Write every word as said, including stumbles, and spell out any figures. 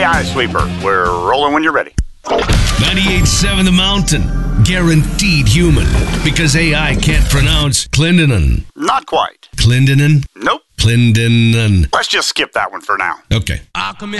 I Sweeper. We're rolling when you're ready. ninety-eight point seven The Mountain. Guaranteed human. Because A I can't pronounce Clindonan. Not quite. Clindonan? Nope. Clindonan. Let's just skip that one for now. Okay.